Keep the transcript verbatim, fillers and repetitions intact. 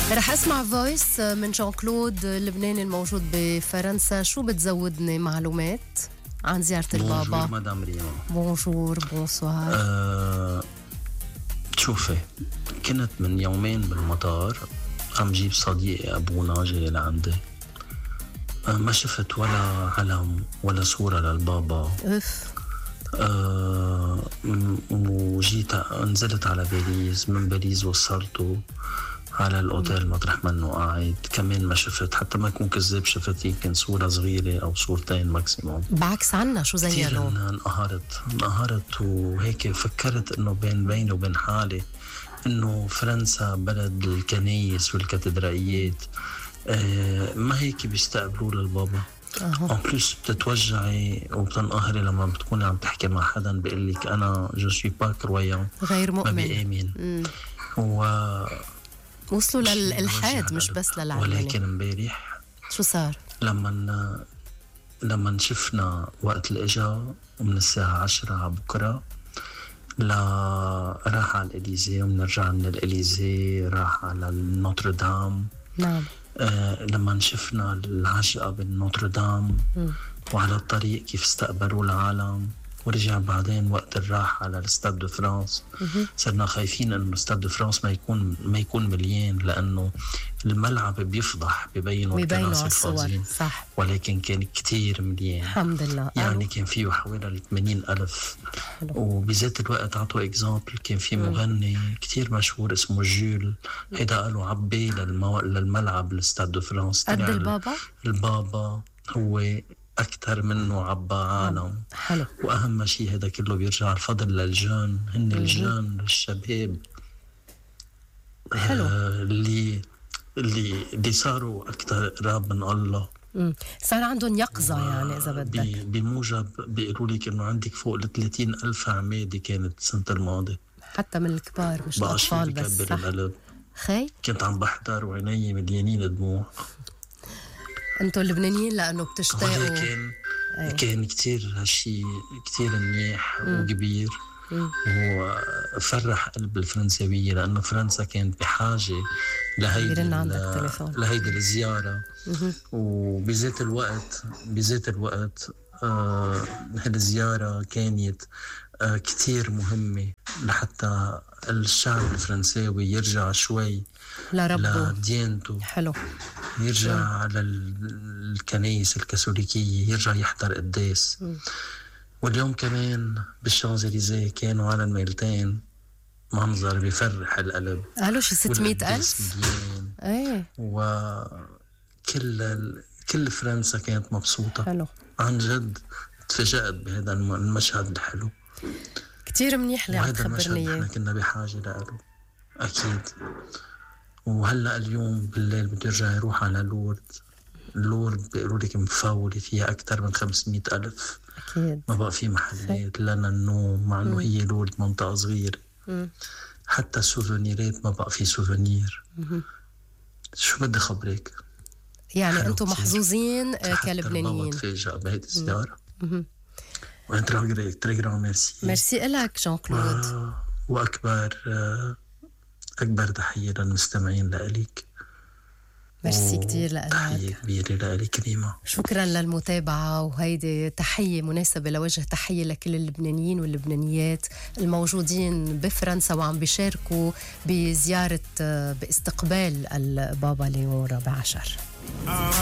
رح اسمع فويس من جان كلود اللبناني الموجود بفرنسا. شو بتزودني معلومات عن زيارة البابا؟ بونجور مدام ريما. بونجور بونسوار. أه شوفي، كنت من يومين بالمطار عم جيب صديقي أبونا جاي لعندي. أه ما شفت ولا علم ولا صورة للبابا. اف أه وجيت نزلت على باريس، من باريس وصلته على الأوتيل مطرح منه قاعد. كمان ما شفت، حتى ما يكون كذاب، شفت يمكن صورة صغيرة أو صورتين ماكسيموم. بعكس عنا شو زينه؟ كثير انقهرت انقهرت وهيك فكرت إنه بين بيني وبين حالي إنه فرنسا بلد الكنايس والكاتدرائيات. آه ما هيك بيستقبلوا للبابا. أه. بلس بتتوجعي وبتنقهري لما بتكوني عم تحكي مع حدا بيقول لك أنا جو سوي با كرويان، غير مؤمن، ما بيآمن. و وصلوا للإلحاد مش بس للعلمانية. ولكن امبارح شو صار؟ لما لما شفنا وقت الإجا من الساعة عشرة على بكرة، لا راح على الإليزي ومنرجع من الإليزي راح على نوتردام. نعم. آه لما شفنا العشقة بالنوتردام وعلى الطريق كيف استقبلوا العالم، ورجع بعدين وقت الراحة على الاستاد دو فرانس. صرنا خايفين انه الاستاد دو فرانس ما يكون ما يكون مليان، لانه الملعب بيفضح ببينوا الكراسي الفاضيين، صح. ولكن كان كتير مليان الحمد لله. يعني كان فيه حوالي ثمانين ألف. وبذات الوقت عطوا اكزامبل، كان في مغني كتير مشهور اسمه جول، هيدا قالوا عبي للمو... للملعب الاستاد دو فرانس. قد البابا؟ البابا هو أكثر منه عبا عالم. حلو. وأهم شيء هذا كله بيرجع الفضل للجان، هن الجان الشباب. حلو. آه اللي اللي اللي صاروا أكثر قراب من الله. مم. صار عندهم يقظة يعني إذا بدك. بموجب بيقولوا لك إنه عندك فوق ل ثلاثين ألف عمادة كانت السنة الماضية، حتى من الكبار مش الأطفال بس. صح. القلب. خي كنت عم بحضر وعيني مليانين دموع. انتوا اللبنانيين لانه بتشتاقوا. كان أيه. كان كتير هالشي كتير منيح وكبير، وفرح قلب الفرنساوية، لأنه فرنسا كانت بحاجة لهيدي لهيدي الزيارة. مم. وبذات الوقت بذات الوقت آه هذه الزيارة كانت آه كتير مهمة لحتى الشعب الفرنساوي يرجع شوي لربه، لديانته. حلو. يرجع مم. على الكنائس الكاثوليكية، يرجع يحضر قداس. مم. واليوم كمان بالشانزليزيه كانوا على الميلتين، منظر بيفرح القلب. قالوا شي ستمية ألف. ايه. وكل كل فرنسا كانت مبسوطة. حلو. عن جد تفاجأت بهذا المشهد الحلو كتير منيح اللي عم تخبرني اياه. احنا كنا بحاجة له أكيد. وهلأ اليوم بالليل بده يرجع يروح على لورد. لورد بيقولوا لك مفاولة فيها أكثر من خمسمية ألف. أكيد. ما بقى في محلات لنا النوم، مع إنه هي لورد منطقة صغيرة. مم. حتى السوفونيرات ما بقى في سوفونير. مم. شو بدي خبرك؟ يعني أنتم محظوظين كلبنانيين. تفاجأ بهيدي الزيارة. وأنت راجل تريجرام. ميرسي ميرسي إلك جان كلود. و... وأكبر أكبر تحية للمستمعين لإليك. ميرسي كتير لك. تحية كبيرة لك ريما. شكرا للمتابعة، وهيدي تحية مناسبة لوجه تحية لكل اللبنانيين واللبنانيات الموجودين بفرنسا وعم بيشاركوا بزيارة باستقبال البابا ليون الرابع عشر.